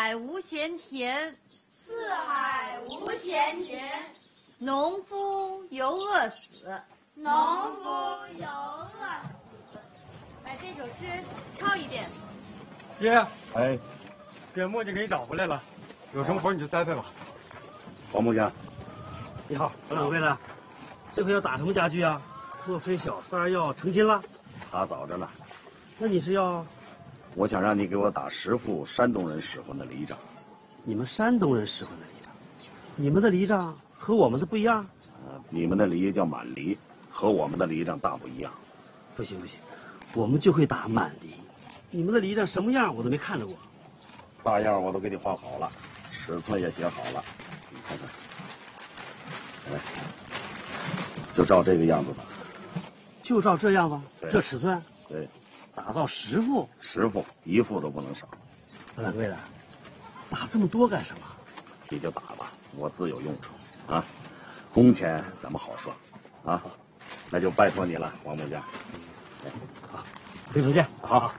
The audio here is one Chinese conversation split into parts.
海无闲田， 四海无闲田， 农夫犹饿死， 农夫犹饿死。 把这首诗抄一遍。 爷， 哎， 给墨迹给你找回来了，有什么活你就栽培吧。 黄木匠， 你好，何掌柜的，这回要打什么家具啊？莫非小三儿要成亲了？ 他早着呢。 那你是要？ 我想让你给我打10副山东人使唤的犁杖。 你们山东人使唤的犁杖，你们的犁杖和我们的不一样？ 你们的犁叫满犁，和我们的犁杖大不一样。 不行不行，我们就会打满犁。你们的犁杖什么样我都没看着过。 大样我都给你画好了，尺寸也写好了，你看看。来，就照这个样子吧。 就照这样吧， 对这尺寸。 对， 打造10副 ，10副，1副都不能少。 何掌柜的，打这么多干什么？ 你就打吧，我自有用处啊。工钱咱们好说啊，那就拜托你了，黄木匠。 好，回头见。好。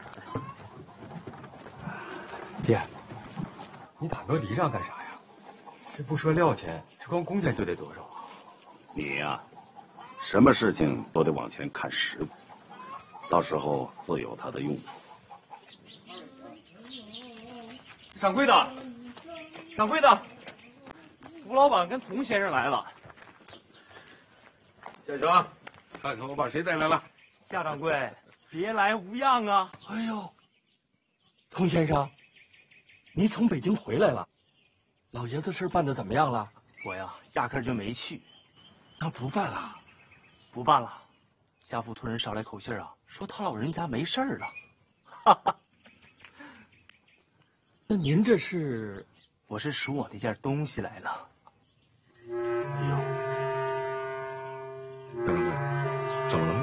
爹，你打那犁杖干啥呀？这不说料钱，这光工钱就得多少啊？ 你呀，什么事情都得往前看10步，到时候自有它的用处。 掌柜的，掌柜的，吴老板跟童先生来了。 夏成，看看我把谁带来了。 夏掌柜，别来无恙啊！ 哎呦，童先生，你从北京回来了，老爷子事办得怎么样了？ 我呀，压根儿就没去。 那不办了？ 不办了。家父突然捎来口信啊，说他老人家没事儿了。哈哈。 那您这是？ 我是赎我那件东西来了。 哎呦， 夏掌柜，怎么了？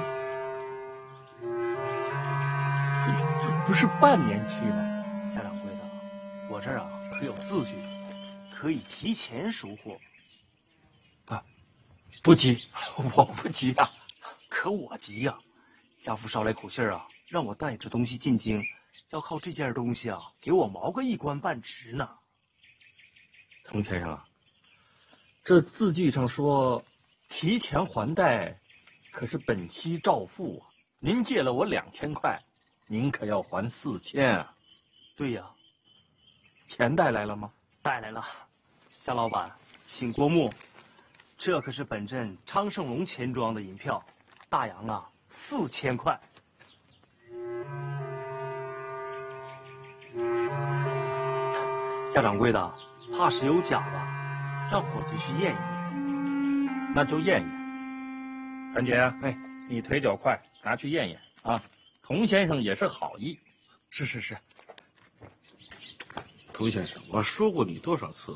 这不是半年期吗？ 夏掌柜的，我这儿啊可有字据，可以提前赎货。 啊，不急，我不急呀。 可我急呀！家父捎来口信啊，让我带着东西进京，要靠这件东西啊给我毛个1官半职呢。 童先生，这字据上说提前还贷，可是本息照付啊。您借了我2000块，您可要还4000啊。 对呀。 钱带来了吗？ 带来了。夏老板，请过目，这可是本镇昌盛隆钱庄的银票，大洋啊4000块。夏掌柜的，怕是有假吧？让伙计去验一验。 那就验验。传姐，哎，你腿脚快，拿去验验啊。童先生也是好意。 是。童先生，我说过你多少次，